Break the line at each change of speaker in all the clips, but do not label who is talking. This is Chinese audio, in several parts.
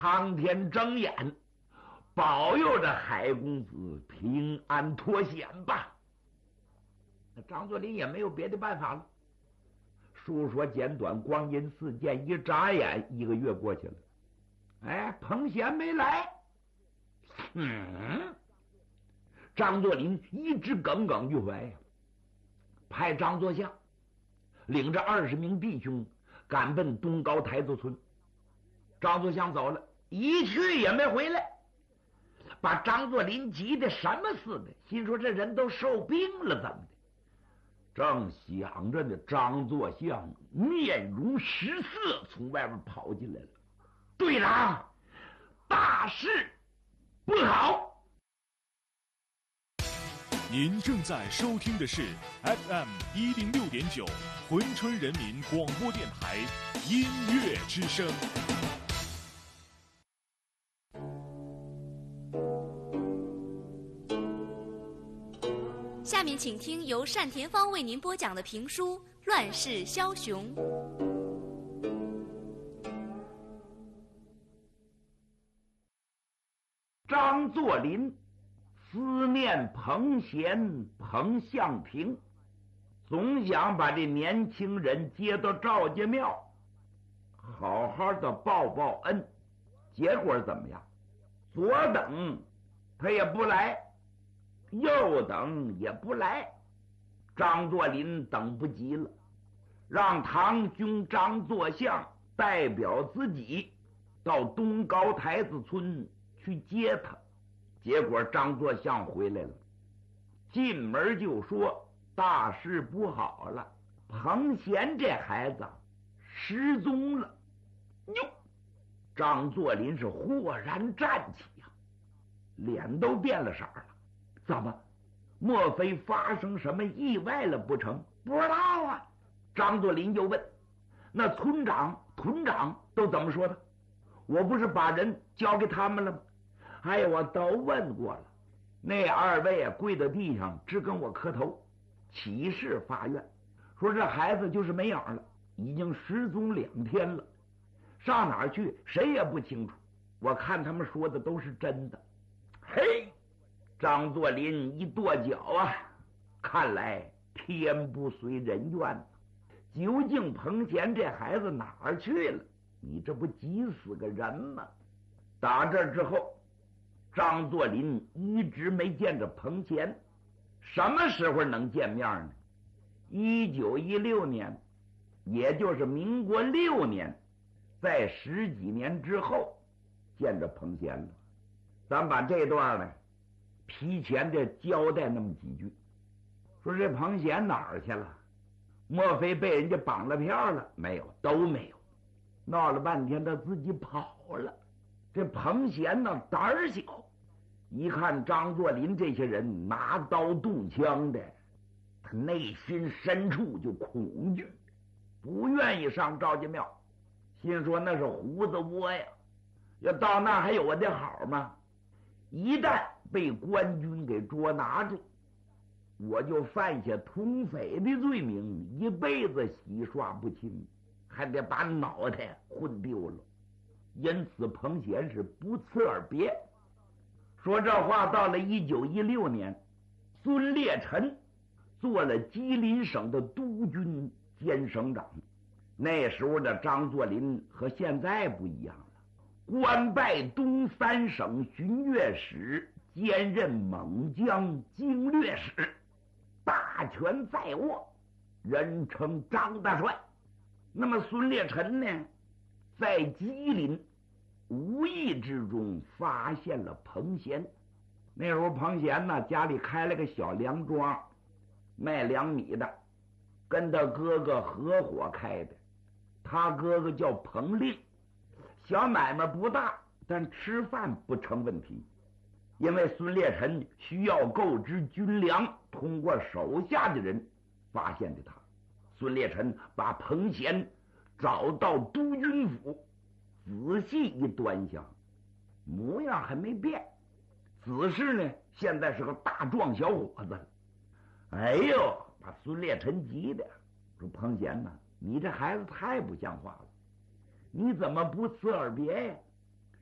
苍天睁眼，保佑着海公子平安脱险吧。那张作霖也没有别的办法了。述说简短，光阴似箭，一眨眼1个月过去了。哎，彭贤没来。张作霖一直耿耿于怀呀，派张作相领着20名弟兄赶奔东高台子村。张作相走了，一去也没回来，把张作霖急得什么似的，心说这人都受病了怎么的。正想着呢，张作相面容失色从外边跑进来了。队长，大事不好！
您正在收听的是 FM106.9珲春人民广播电台音乐之声。
下面请听由单田芳为您播讲的评书《乱世枭雄》。
张作霖思念彭贤、彭相庭，总想把这年轻人接到赵家庙，好好的报报恩。结果怎么样？左等他也不来，右等也不来。张作霖等不及了，让堂兄张作相代表自己到东高台子村去接他。结果张作相回来了，进门就说大事不好了，彭贤这孩子失踪了。哟，张作霖是豁然站起呀，脸都变了色了。怎么？莫非发生什么意外了不成？不知道啊。张作霖就问，那村长、屯长都怎么说的？我不是把人交给他们了吗？哎呀，我都问过了，那2位跪在地上只跟我磕头，起誓发愿，说这孩子就是没影了，已经失踪2天了，上哪儿去谁也不清楚。我看他们说的都是真的。嘿，张作霖一跺脚啊，看来天不遂人愿。究竟彭贤这孩子哪儿去了？你这不急死个人吗？打这之后，张作霖一直没见着彭贤。什么时候能见面呢？1916年，也就是民国6年，在10几年之后见着彭贤了。咱把这段呢提前的交代那么几句，说这彭贤哪儿去了？莫非被人家绑了票了？没有，都没有。闹了半天他自己跑了。这彭贤呢胆儿小，一看张作霖这些人拿刀动枪的，他内心深处就恐惧，不愿意上赵家庙，心说那是胡子窝呀，要到那儿还有我的好吗？一旦被官军给捉拿住，我就犯下通匪的罪名，一辈子洗刷不清，还得把脑袋混丢了。因此彭贤是不辞而别。说这话到了1916年，孙烈臣做了吉林省的督军兼省长。那时候的张作霖和现在不一样了，官拜东三省巡阅使，兼任蒙江经略使，大权在握，人称张大帅。那么孙烈臣呢，在吉林无意之中发现了彭贤。那时候彭贤呢，家里开了个小粮庄，卖粮米的，跟他哥哥合伙开的。他哥哥叫彭令，小买卖不大，但吃饭不成问题。因为孙烈臣需要购置军粮，通过手下的人发现的他。孙烈臣把彭贤找到督军府，仔细一端详，模样还没变，只是呢现在是个大壮小伙子了。哎呦，把孙烈臣急的说，彭贤呐，你这孩子太不像话了，你怎么不辞而别呀？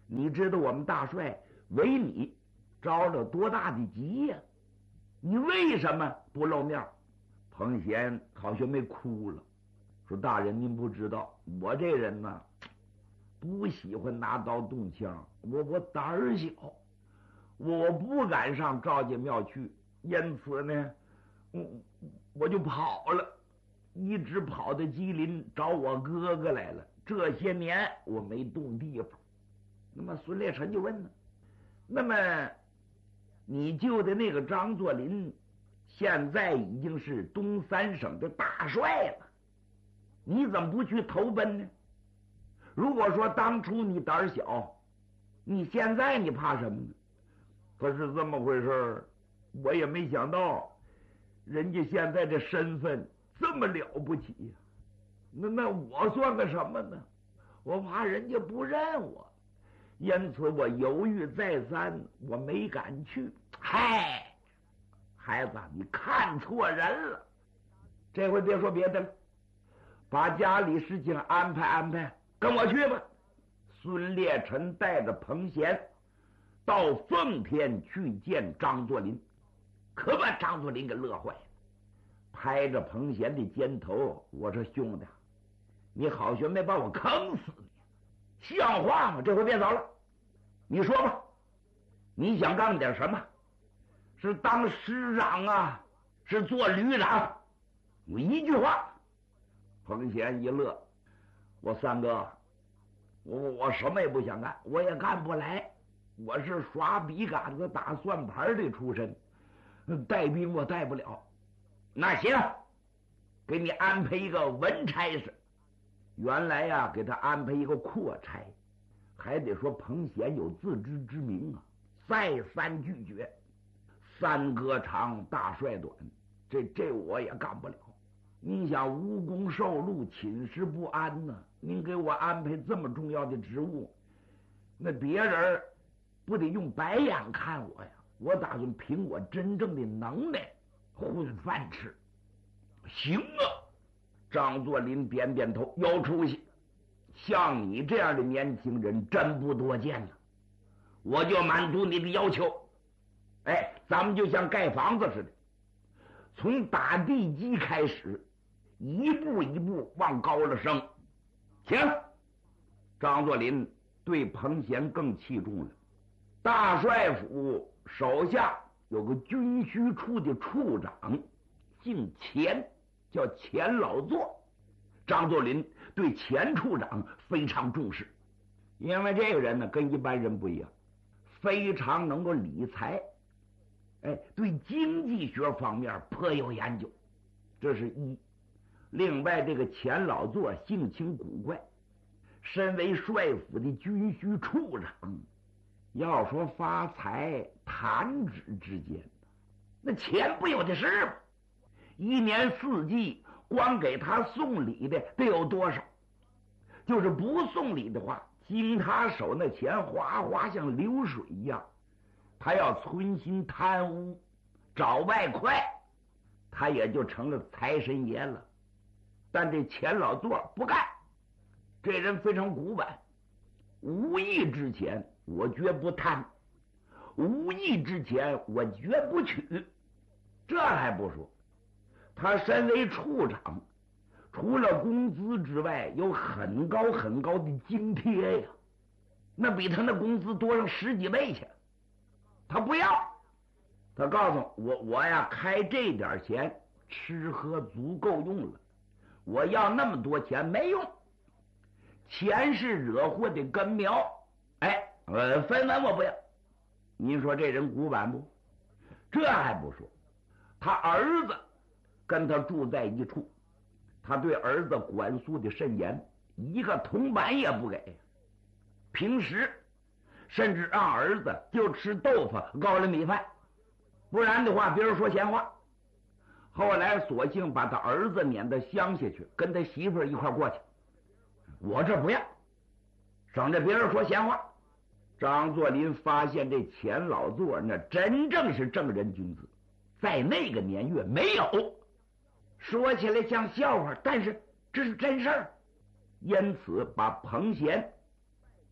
你知道我们大帅为你着了多大的急呀？你为什么不露面？彭贤好像没哭了，说大人您不知道，我这人呢不喜欢拿刀动枪，我胆儿小，我不敢上赵家庙去，因此呢我就跑了，一直跑到吉林找我哥哥来了。这些年我没动地方。那么孙烈臣就问呢，那么你救的那个张作霖现在已经是东三省的大帅了，你怎么不去投奔呢？如果说当初你胆小，你现在你怕什么呢？可是这么回事，我也没想到人家现在这身份这么了不起呀。那我算个什么呢？我怕人家不认我，因此我犹豫再三，我没敢去。嗨，孩子，你看错人了。这回别说别的了，把家里事情安排安排，跟我去吧。孙烈臣带着彭贤到奉天去见张作霖，可把张作霖给乐坏了，拍着彭贤的肩头，我说兄弟，你好学没把我坑死你，像话吗？这回别走了，你说吧，你想干点什么？是当师长啊，是做旅长？我一句话。彭贤一乐，我三哥，我什么也不想干，我也干不来，我是耍笔杆子打算盘的出身，带兵我带不了。那行，给你安排一个文差事。原来呀，给他安排一个阔差，还得说彭贤有自知之明啊，再三拒绝。三哥长，大帅短，这我也干不了。您想无功受禄，寝食不安呢？您给我安排这么重要的职务，那别人不得用白眼看我呀？我打算凭我真正的能耐混饭吃。行啊！张作霖点点头，有出息。像你这样的年轻人真不多见了，我就满足你的要求。哎，咱们就像盖房子似的，从打地基开始，一步一步往高了升。行。张作霖对彭贤更器重了。大帅府手下有个军需处的处长，姓钱，叫钱老座。张作霖对钱处长非常重视，因为这个人呢跟一般人不一样，非常能够理财，对经济学方面颇有研究，这是一。另外，这个钱老座性情古怪，身为帅府的军需处长，要说发财，弹指之间，那钱不有的是吗？一年四季，光给他送礼的得有多少？就是不送礼的话，经他手那钱哗哗像流水一样。他要存心贪污，找外快，他也就成了财神爷了。但这钱老座不干，这人非常古板。无义之钱我绝不贪，无义之钱我绝不取。这还不说，他身为处长，除了工资之外，有很高很高的津贴呀，那比他那工资多上10几倍去。他不要，他告诉我呀，开这点钱吃喝足够用了，我要那么多钱没用，钱是惹祸的根苗。分文我不要。您说这人古板不？这还不说，他儿子跟他住在一处，他对儿子管束的甚严，一个铜板也不给。平时甚至让儿子就吃豆腐高粱米饭，不然的话别人说闲话。后来索性把他儿子撵到乡下去，跟他媳妇儿一块过去。我这不要，省着别人说闲话。张作霖发现这钱老座那真正是正人君子，在那个年月没有。说起来像笑话，但是这是真事儿。因此把彭贤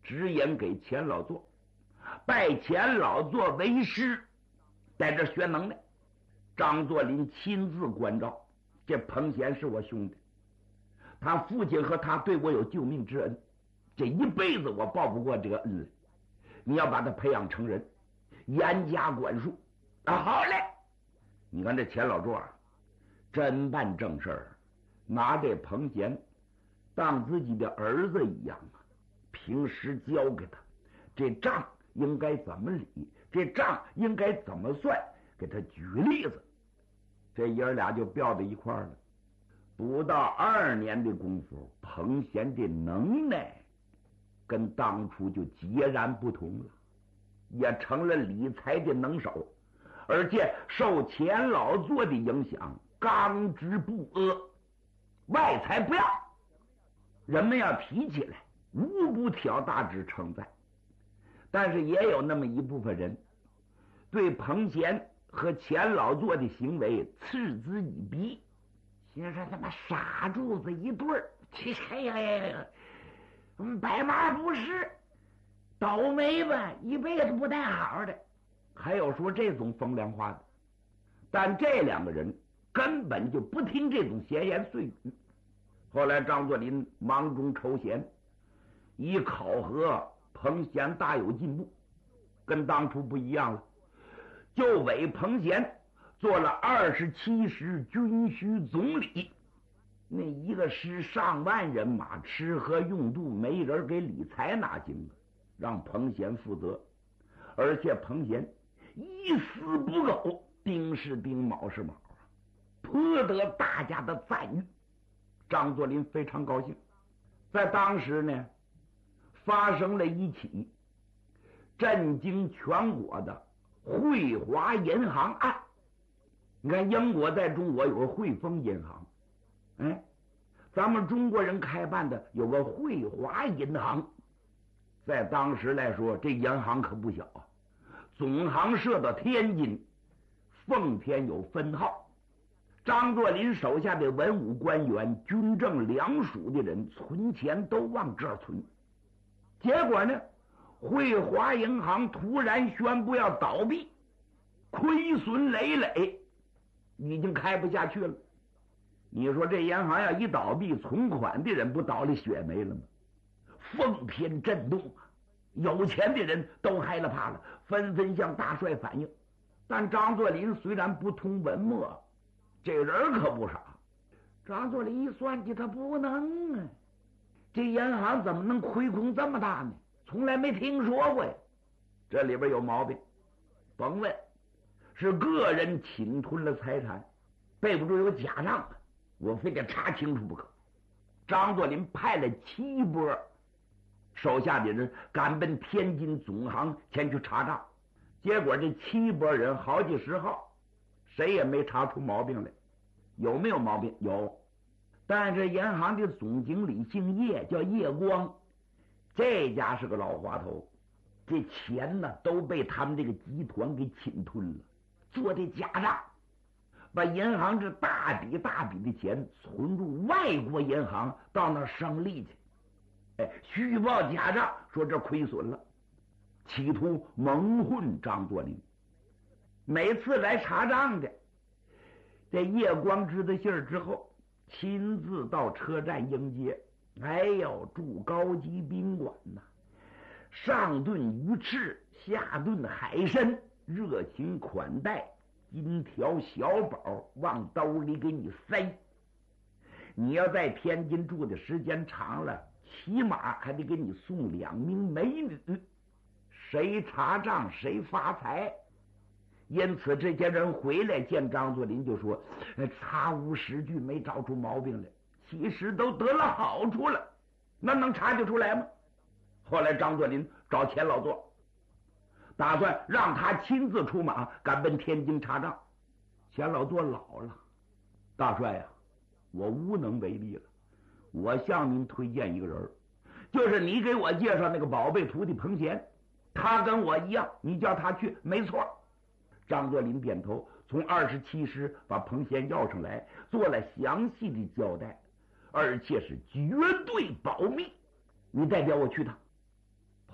指引给钱老座，拜钱老座为师，在这学能耐。张作霖亲自关照，这彭贤是我兄弟，他父亲和他对我有救命之恩，这一辈子我报不过这个恩来。你要把他培养成人，严加管束啊！好嘞，你看这钱老座真办正事儿，拿这彭贤当自己的儿子一样啊，平时教给他这账应该怎么理，这账应该怎么算，给他举例子。这爷俩就飙到一块儿了。不到2年的功夫，彭贤的能耐跟当初就截然不同了，也成了理财的能手，而且受钱老座的影响，刚直不阿，外财不要，人们要提起来无不挑大指称赞。但是也有那么一部分人对彭贤和钱老座的行为嗤之以鼻，心说他妈傻柱子一对儿，哎呀，白马不是，倒霉吧，一辈子不带好的。还有说这种风凉话的，但这2个人根本就不听这种闲言碎语。后来张作霖忙中抽闲，一考核彭贤大有进步，跟当初不一样了，就委彭贤做了27师军需总理。那一个师上万人马，吃喝用度没人给理财拿经了，让彭贤负责。而且彭贤一丝不苟，丁是丁，卯是卯，颇得大家的赞誉。张作霖非常高兴。在当时呢，发生了一起震惊全国的汇华银行案。你看，英国在中国有个汇丰银行，咱们中国人开办的有个汇华银行。在当时来说，这银行可不小啊，总行设到天津，奉天有分号。张作霖手下的文武官员、军政两署的人存钱都往这儿存。结果呢，汇华银行突然宣布要倒闭，亏损累累，已经开不下去了。你说这银行要一倒闭，存款的人不倒了血霉了吗？奉天震动啊！有钱的人都害了怕了，纷纷向大帅反映。但张作霖虽然不通文墨，这人可不傻。张作霖一算计，他不能啊，这银行怎么能亏空这么大呢？从来没听说过呀，这里边有毛病。甭问，是个人侵吞了财产，背不住有假账啊，我非得查清楚不可。张作霖派了7波手下的人赶奔天津总行前去查账，结果这7波人好几十号，谁也没查出毛病来。有没有毛病？有，但是银行的总经理姓叶，叫叶光，这家是个老滑头，这钱呢都被他们这个集团给侵吞了，做的假账，把银行这大笔大笔的钱存入外国银行，到那儿生利去，虚报假账，说这亏损了，企图蒙混张作霖。每次来查账的，这叶光知道信儿之后，亲自到车站迎接。哎呦，住高级宾馆呐，上顿鱼翅，下顿海参，热情款待，金条小宝往兜里给你塞。你要在天津住的时间长了，起码还得给你送2名美女，谁查账谁发财。因此这些人回来见张作霖就说，查无实据，没找出毛病来，其实都得了好处了，那能查得出来吗？后来张作霖找钱老座，打算让他亲自出马赶奔天津查账。钱老座老了，大帅呀，我无能为力了，我向您推荐一个人，就是你给我介绍那个宝贝徒弟彭贤，他跟我一样，你叫他去没错。张作霖点头，从27师把彭贤要上来，做了详细的交代，而且是绝对保密。你代表我去趟。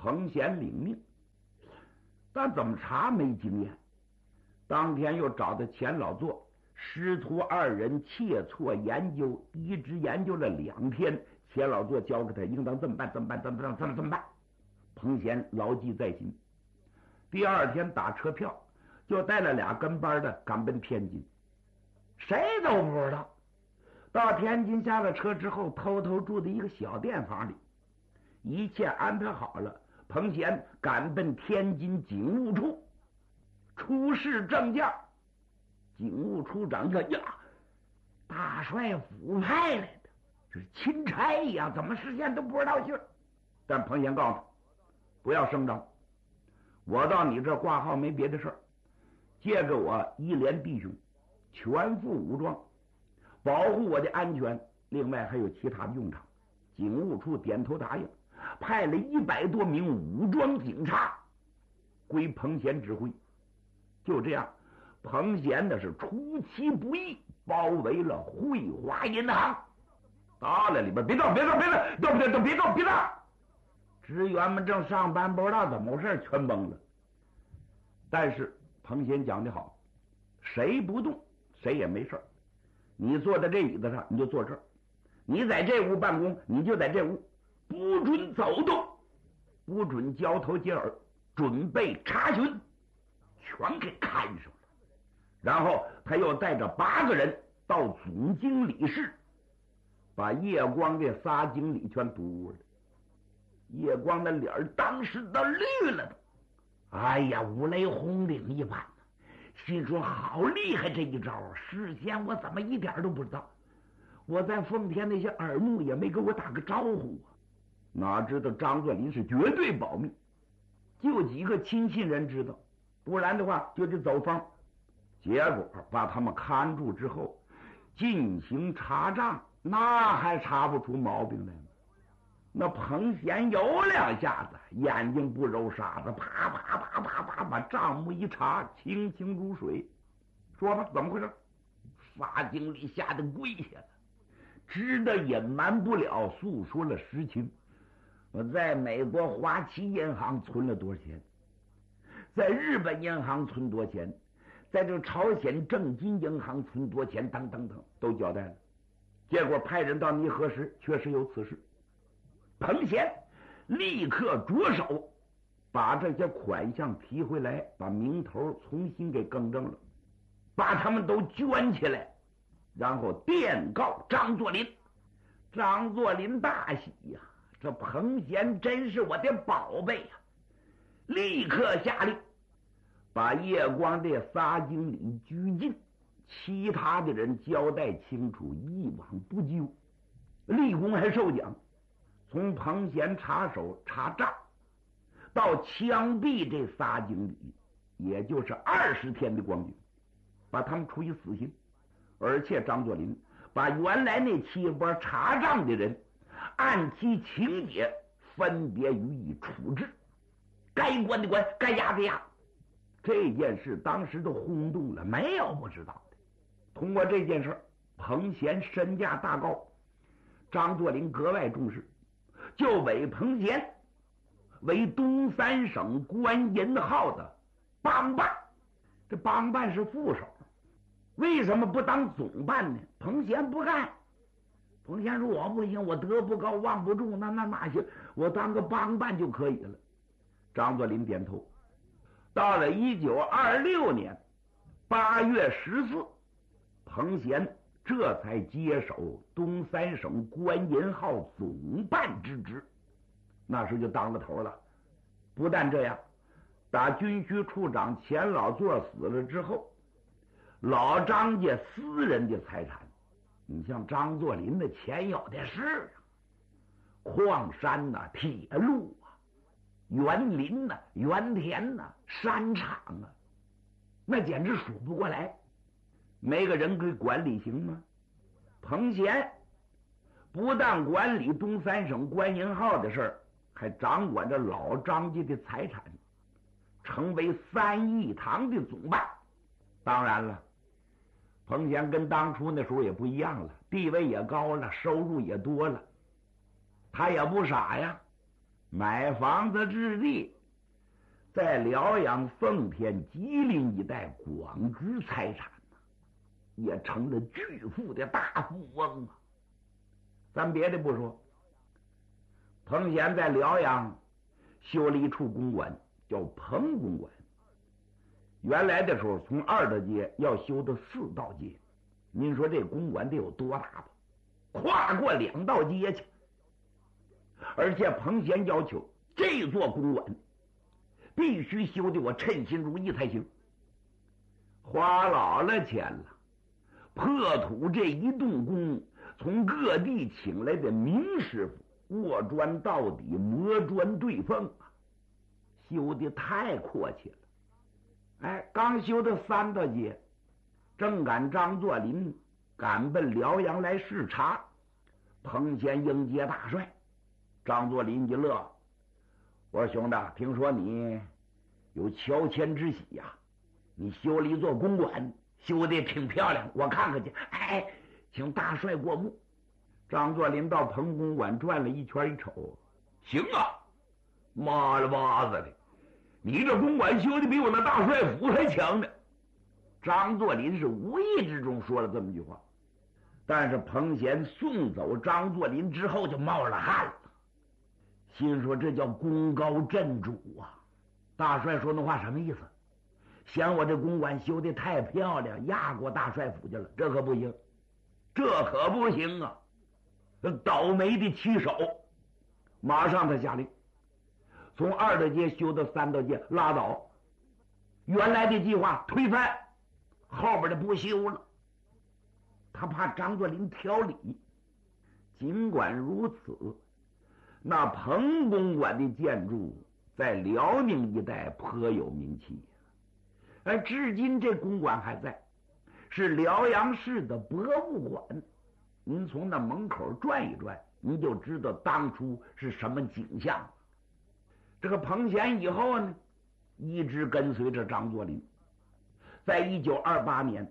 彭贤领命，但怎么查没经验。当天又找到钱老座，师徒二人切磋研究，一直研究了2天。钱老座教给他应当这么办，怎么办，怎么办。彭贤牢记在心。第二天打车票，就带了2跟班的赶奔天津。谁都不知道，到天津下了车之后，偷偷住在一个小店房里，一切安排好了。彭贤赶奔天津警务处，出示证件。警务处长一看呀，大帅府派来的，就是钦差一样，怎么事先都不知道信儿？但彭贤告诉他，不要声张，我到你这挂号没别的事儿，借给我1连弟兄，全副武装，保护我的安全，另外还有其他的用场。警务处点头答应，派了100多名武装警察归彭贤指挥。就这样，彭贤的是出其不意包围了汇华银行。到了里边，别动！职员们正上班，不知道怎么回事，全懵了。但是彭贤讲得好，谁不动谁也没事。你坐在这椅子上，你就坐这儿；你在这屋办公，你就在这屋，不准走动，不准交头接耳，准备查询，全给看上了。然后他又带着8个人到总经理室，把叶光这仨经理全堵了。叶光的脸当时都绿了的，哎呀，五雷轰顶一般，心说好厉害这一招啊！事先我怎么一点都不知道？我在奉天那些耳目也没给我打个招呼啊！哪知道张作霖是绝对保密，就几个亲信人知道，不然的话就得走风。结果把他们看住之后，进行查账，那还查不出毛病来吗？那彭贤有2下子，眼睛不揉沙子，啪把账目一查，清清如水。说吧，怎么回事？仨经理吓得跪下了，知道隐瞒不了，诉说了实情。我在美国华旗银行存了多少钱，在日本银行存多少钱，在这朝鲜正金银行存多少钱，等都交代了。结果派人到尼河时，确实有此事。彭贤立刻着手把这些款项提回来，把名头重新给更正了，把他们都圈起来，然后电告张作霖。张作霖大喜呀，这彭贤真是我的宝贝呀！立刻下令把叶光这仨经理拘禁，其他的人交代清楚，一网不究，立功还受奖。从彭贤查手查账到枪毙这仨经理，也就是20天的光景，把他们处以死刑。而且张作霖把原来那7波查账的人按其情节分别予以处置，该关的关，该押的押。这件事当时都轰动了，没有不知道的。通过这件事，彭贤身价大高，张作霖格外重视，就委彭贤为东三省关银号的帮办。这帮办是副手，为什么不当总办呢？彭贤不干。彭贤说：“我不行，我德不高望不重，那行，我当个帮办就可以了。”张作霖点头。到了1926年8月14，彭贤这才接手东三省关银号总办之职，那时就当了头了。不但这样，打军需处长钱老座死了之后，老张家私人的财产，你像张作霖的钱有的是啊，矿山呐、铁路啊、园林呐、园田呐、山场啊，那简直数不过来，没个人可以管理行吗？彭贤不但管理东三省关银号的事儿，还掌管着老张家的财产，成为3义堂的总办。当然了，彭贤跟当初那时候也不一样了，地位也高了，收入也多了。他也不傻呀， 买房子置地，在辽阳、奉天、吉林一带广置财产，也成了巨富的大富翁啊！咱别的不说，彭显在辽阳修了一处公馆，叫彭公馆。原来的时候，从2道街要修到4道街，您说这公馆得有多大吧？跨过2道街去。而且彭显要求这座公馆必须修得我称心如意才行，花老了钱了。破土这一动工，从各地请来的名师傅，卧砖到底，磨砖对缝啊，修得太阔气了。哎，刚修到3道街，正赶张作霖赶奔辽阳来视察，彭显迎接大帅。张作霖一乐，我说兄弟，听说你有乔迁之喜呀，你修了一座公馆，修的挺漂亮，我看看去。哎，请大帅过目。张作霖到彭公馆转了一圈，一瞅，行啊，妈了巴子的，你这公馆修的比我那大帅府还强呢。张作霖是无意之中说了这么句话，但是彭显送走张作霖之后就冒了汗了，心说这叫功高震主啊！大帅说那话什么意思？嫌我这公馆修的太漂亮，压过大帅府去了，这可不行，这可不行啊！倒霉的骑手，马上他下令，从2道街修到3道街，拉倒，原来的计划推翻，后边的不修了。他怕张作霖挑理。尽管如此，那彭公馆的建筑在辽宁一带颇有名气，而至今这公馆还在，是辽阳市的博物馆。您从那门口转一转，您就知道当初是什么景象。这个彭显以后呢，一直跟随着张作霖。在1928年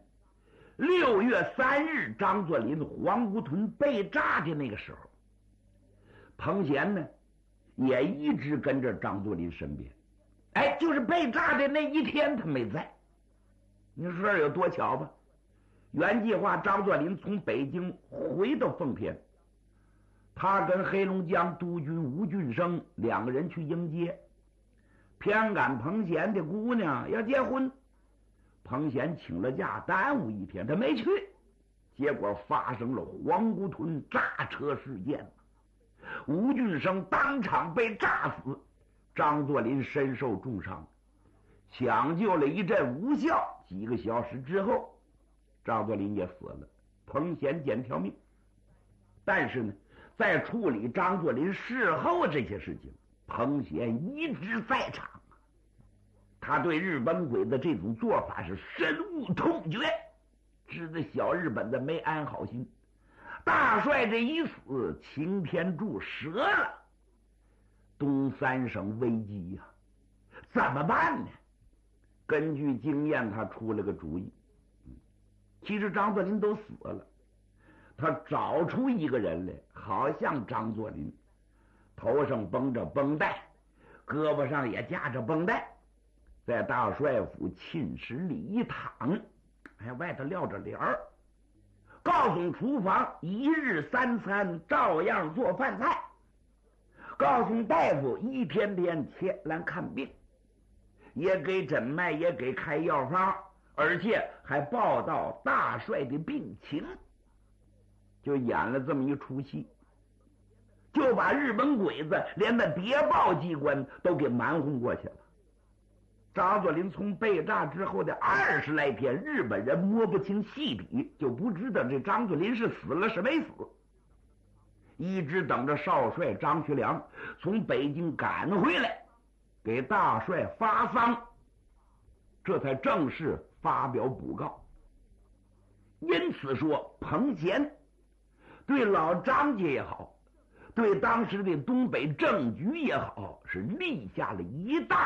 6月3日，张作霖黄姑屯被炸的那个时候，彭显呢也一直跟着张作霖身边。哎，就是被炸的那一天他没在。你说这有多巧吧？原计划张作霖从北京回到奉天，他跟黑龙江督军吴俊升2个人去迎接，偏赶彭显的姑娘要结婚，彭显请了假，耽误1天，他没去，结果发生了黄姑屯炸车事件，吴俊升当场被炸死，张作霖身受重伤，抢救了一阵无效，几个小时之后张作霖也死了，彭显捡条命。但是呢，在处理张作霖事后这些事情，彭显一直在场，他对日本鬼子这种做法是深恶痛绝，知道小日本子没安好心，大帅这一死，擎天柱折了，东3省危机呀，怎么办呢？根据经验，他出了个主意。其实张作霖都死了，他找出一个人来，好像张作霖，头上绷着绷带，胳膊上也架着绷带，在大帅府寝室里一躺，外头撂着帘儿，告诉厨房1日3餐照样做饭菜，告诉大夫一天天前来看病，也给诊脉，也给开药方，而且还报道大帅的病情，就演了这么一出戏，就把日本鬼子连那谍报机关都给瞒混过去了。张作霖从被炸之后的20来天，日本人摸不清细底，就不知道这张作霖是死了是没死，一直等着少帅张学良从北京赶回来给大帅发丧，这才正式发表补告。因此说，彭显对老张家也好，对当时的东北政局也好，是立下了一大